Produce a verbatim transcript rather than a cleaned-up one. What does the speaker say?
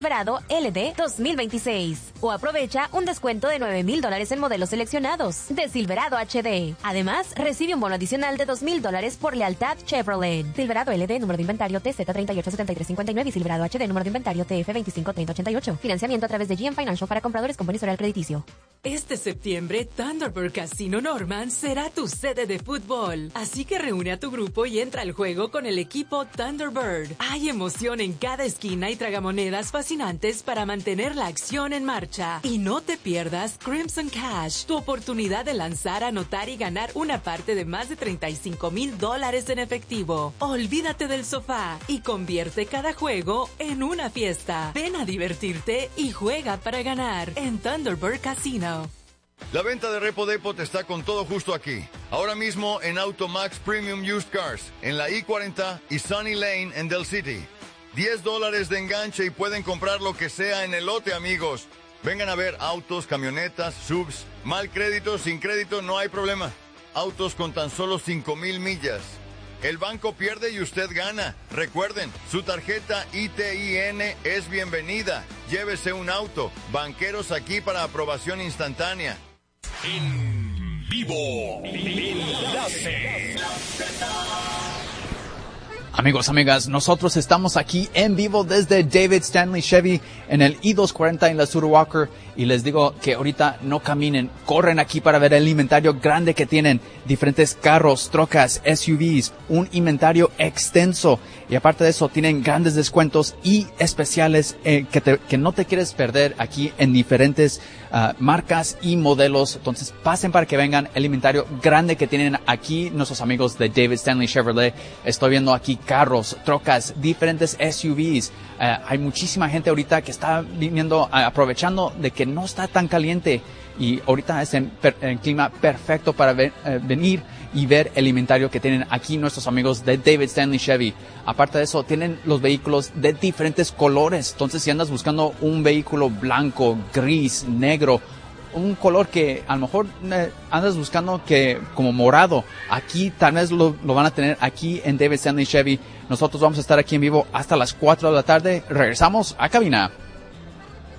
Silverado L D dos mil veintiséis o aprovecha un descuento de nueve mil dólares en modelos seleccionados de Silverado H D. Además, recibe un bono adicional de dos mil dólares por lealtad Chevrolet. Silverado L D, número de inventario T Z treinta y ocho setenta y tres cincuenta y nueve y Silverado H D, número de inventario T F veinticinco treinta ochenta y ocho. Financiamiento a través de G M Financial para compradores con buen historial crediticio. Este septiembre, Thunderbird Casino Norman será tu sede de fútbol. Así que reúne a tu grupo y entra al juego con el equipo Thunderbird. Hay emoción en cada esquina y tragamonedas fascinantes para mantener la acción en marcha. Y no te pierdas Crimson Cash, tu oportunidad de lanzar, anotar y ganar una parte de más de treinta y cinco mil dólares en efectivo. Olvídate del sofá y convierte cada juego en una fiesta. Ven a divertirte y juega para ganar en Thunderbird Casino. La venta de Repo Depot está con todo justo aquí. Ahora mismo en Automax Premium Used Cars, en la I cuarenta y Sunny Lane en Del City. diez dólares de enganche y pueden comprar lo que sea en el lote, amigos. Vengan a ver autos, camionetas, subs, mal crédito, sin crédito, no hay problema. Autos con tan solo cinco mil millas. El banco pierde y usted gana. Recuerden, su tarjeta I T I N es bienvenida. Llévese un auto. Banqueros aquí para aprobación instantánea. En vivo, Enlace. Amigos, amigas, nosotros estamos aquí en vivo desde David Stanley Chevy en el I doscientos cuarenta en la Sutter Walker y les digo que ahorita no caminen, corren aquí para ver el inventario grande que tienen, diferentes carros, trocas, S U Vs, un inventario extenso y aparte de eso tienen grandes descuentos y especiales eh, que, te, que no te quieres perder aquí en diferentes uh, marcas y modelos. Entonces pasen para que vengan el inventario grande que tienen aquí nuestros amigos de David Stanley Chevrolet. Estoy viendo aquí carros, trocas, diferentes S U Vs. Uh, hay muchísima gente ahorita que está viniendo, uh, aprovechando de que no está tan caliente y ahorita es en, per, en clima perfecto para ver, uh, venir y ver el inventario que tienen aquí nuestros amigos de David Stanley Chevy. Aparte de eso, tienen los vehículos de diferentes colores. Entonces, si andas buscando un vehículo blanco, gris, negro, un color que a lo mejor eh, andas buscando que como morado, aquí tal vez lo, lo van a tener aquí en David Stanley Chevy. Nosotros vamos a estar aquí en vivo hasta las cuatro de la tarde. Regresamos a cabina.